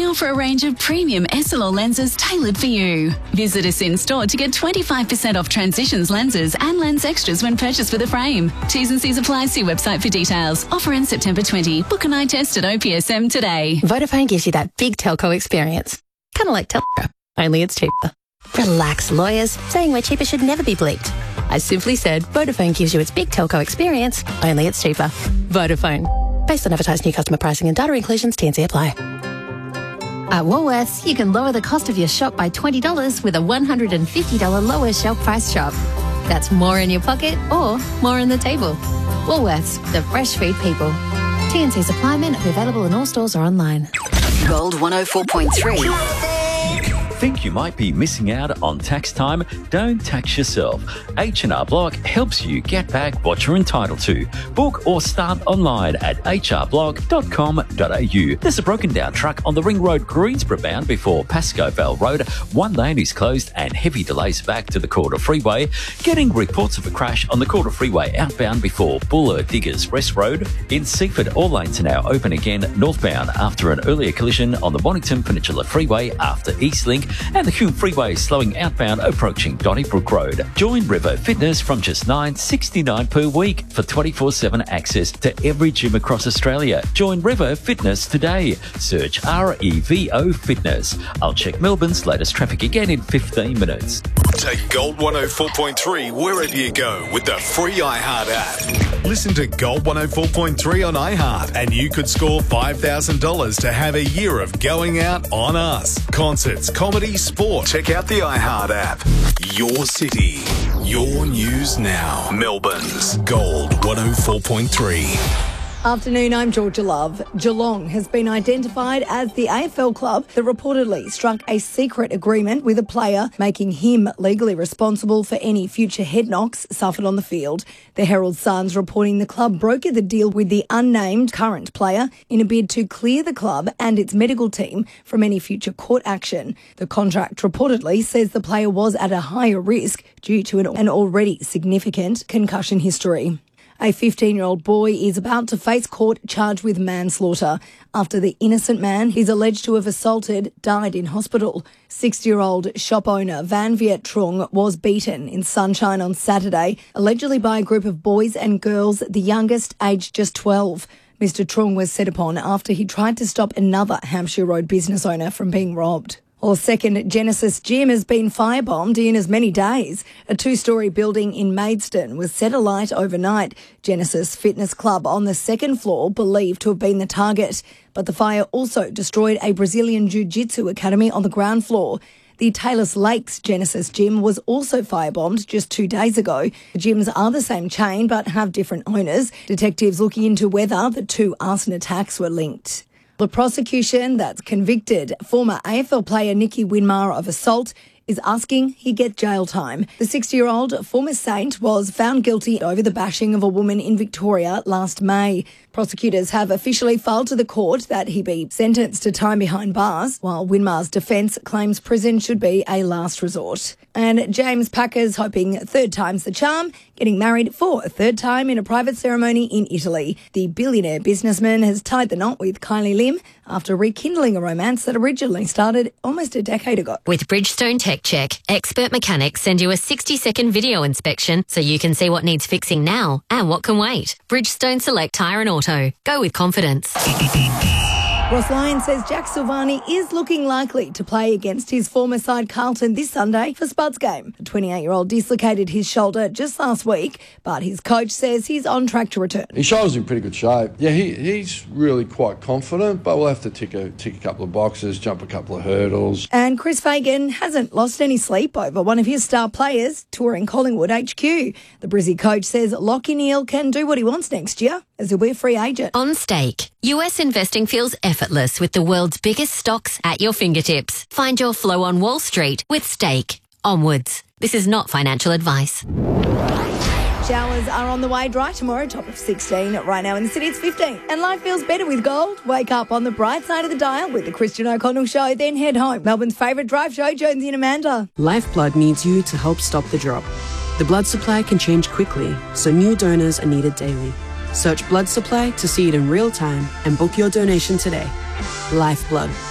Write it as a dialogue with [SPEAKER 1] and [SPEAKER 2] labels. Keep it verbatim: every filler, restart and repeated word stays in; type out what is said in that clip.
[SPEAKER 1] offer a range of premium S L R lenses tailored for you. Visit us in store to get twenty-five percent off Transitions lenses and lens extras when purchased with a frame. T's and C's apply. See website for details. Offer ends September twentieth. Book an eye test at O P S M today.
[SPEAKER 2] Vodafone gives you that big telco experience. Kind of like Telstra, only it's cheaper. Relax, lawyers. Saying we're cheaper should never be bleeped. I simply said Vodafone gives you its big telco experience, only it's cheaper. Vodafone. Based on advertised new customer pricing and data inclusions, T and C apply.
[SPEAKER 3] At Woolworths, you can lower the cost of your shop by twenty dollars with a one hundred fifty dollars lower shelf price shop. That's more in your pocket or more on the table. Woolworths, the fresh food people. T and C supply men are available in all stores or online.
[SPEAKER 4] Gold one oh four point three.
[SPEAKER 5] Think you might be missing out on tax time? Don't tax yourself. H and R Block helps you get back what you're entitled to. Book or start online at h r block dot com dot a u. There's a broken down truck on the Ring Road Greensboro bound before Pascoe Vale Road. One lane is closed and heavy delays back to the Calder Freeway. Getting reports of a crash on the Calder Freeway outbound before Buller Diggers Rest Road. In Seaford, all lanes are now open again northbound after an earlier collision on the Mornington Peninsula Freeway after Eastlink. And the Hume Freeway slowing outbound approaching Donnybrook Road. Join Revo Fitness from just nine dollars sixty-nine per week for twenty-four seven access to every gym across Australia. Join Revo Fitness today. Search R E V O Fitness. I'll check Melbourne's latest traffic again in fifteen minutes.
[SPEAKER 6] Take Gold one oh four point three wherever you go with the free iHeart app. Listen to Gold one oh four point three on iHeart and you could score five thousand dollars to have a year of going out on us. Concerts, comedy, sport. Check out the iHeart app. Your city, your news now. Melbourne's Gold one oh four point three.
[SPEAKER 7] Afternoon, I'm Georgia Love. Geelong has been identified as the A F L club that reportedly struck a secret agreement with a player, making him legally responsible for any future head knocks suffered on the field. The Herald Sun's reporting the club brokered the deal with the unnamed current player in a bid to clear the club and its medical team from any future court action. The contract reportedly says the player was at a higher risk due to an already significant concussion history. A fifteen-year-old boy is about to face court charged with manslaughter after the innocent man he's alleged to have assaulted died in hospital. sixty-year-old shop owner Van Viet Trung was beaten in Sunshine on Saturday, allegedly by a group of boys and girls, the youngest aged just twelve. Mister Trung was set upon after he tried to stop another Hampshire Road business owner from being robbed. Or second, Genesis Gym has been firebombed in as many days. A two-storey building in Maidstone was set alight overnight. Genesis Fitness Club on the second floor believed to have been the target. But the fire also destroyed a Brazilian Jiu-Jitsu academy on the ground floor. The Taylors Lakes Genesis Gym was also firebombed just two days ago. The gyms are the same chain but have different owners. Detectives looking into whether the two arson attacks were linked. The prosecution that's convicted former A F L player Nicky Winmar of assault is asking he get jail time. The sixty-year-old former Saint was found guilty over the bashing of a woman in Victoria last May. Prosecutors have officially filed to the court that he be sentenced to time behind bars, while Winmar's defence claims prison should be a last resort. And James Packer's hoping third time's the charm, getting married for a third time in a private ceremony in Italy. The billionaire businessman has tied the knot with Kylie Lim after rekindling a romance that originally started almost a decade ago.
[SPEAKER 8] With Bridgestone Tech Check, expert mechanics send you a sixty-second video inspection so you can see what needs fixing now and what can wait. Bridgestone Select Tyre and Auto. Go with confidence.
[SPEAKER 7] Ross Lyon says Jack Silvani is looking likely to play against his former side Carlton this Sunday for Spud's game. The twenty-eight-year-old dislocated his shoulder just last week, but his coach says he's on track to return.
[SPEAKER 9] His shoulder's in pretty good shape. Yeah, he, he's really quite confident, but we'll have to tick a, tick a couple of boxes, jump a couple of hurdles.
[SPEAKER 7] And Chris Fagan hasn't lost any sleep over one of his star players touring Collingwood H Q. The Brizzy coach says Lachie Neale can do what he wants next year, as he'll be a free agent.
[SPEAKER 8] On Stake, U S investing feels effortless with the world's biggest stocks at your fingertips. Find your flow on Wall Street with Stake. Onwards. This is not financial advice.
[SPEAKER 7] Showers are on the way. Dry tomorrow, top of sixteen. Right now in the city, it's fifteen. And life feels better with gold. Wake up on the bright side of the dial with the Christian O'Connell Show, then head home. Melbourne's favourite drive show, Jonesy and Amanda.
[SPEAKER 10] Lifeblood needs you to help stop the drop. The blood supply can change quickly, so new donors are needed daily. Search blood supply to see it in real time and book your donation today. Lifeblood.